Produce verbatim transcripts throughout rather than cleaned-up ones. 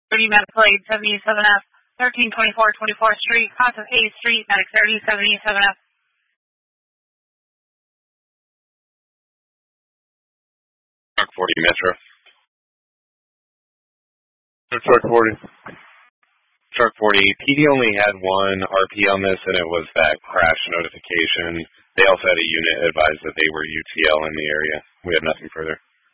thirty medical aid seventy-seven F, thirteen twenty-four twenty-fourth Street, cross of eighth Street, medic thirty seventy-seven F. Truck forty Metro. Truck forty. Truck forty. P D only had one R P on this, and it was that crash notification. They also had a unit advised that they were U T L in the area. We had nothing further.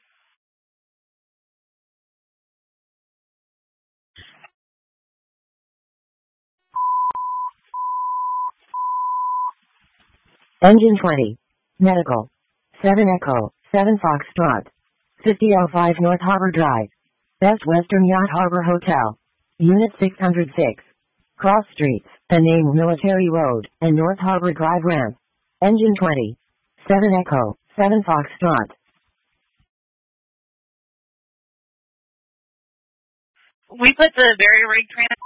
Engine twenty. Medical. seven Echo, seven Foxtrot. fifty oh five North Harbor Drive. Best Western Yacht Harbor Hotel. Unit six oh six. Cross Streets, and name Military Road, and North Harbor Drive Ramp. Engine twenty. seven Echo, seven Foxtrot. We put the Berry Rig trans...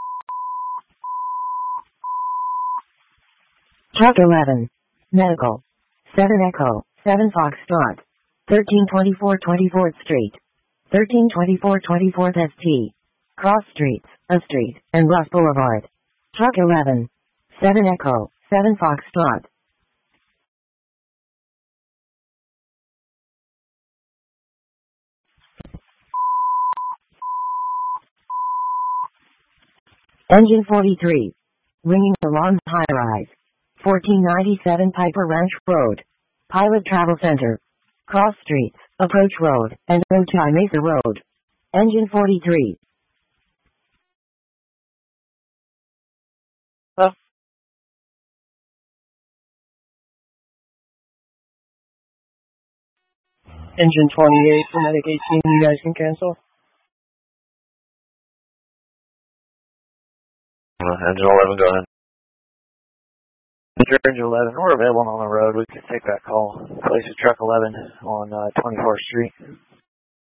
Truck eleven. Medical. seven Echo, seven Foxtrot. thirteen twenty-four twenty-fourth Street. thirteen twenty-four twenty-fourth S T. Cross Streets, A Street, and Ruff Boulevard. Truck eleven. seven Echo, seven Foxtrot. Engine forty-three. Ringing Alarm High Rise. fourteen ninety-seven Piper Ranch Road. Pilot Travel Center. Cross Streets, Approach Road, and Otay Mesa Road. Engine forty-three. Huh? Engine twenty-eight for Medic eighteen, you guys can cancel. Uh, engine eleven, go ahead. Engine eleven, we're available on the road. We can take that call. Place is truck eleven on uh, twenty-fourth Street.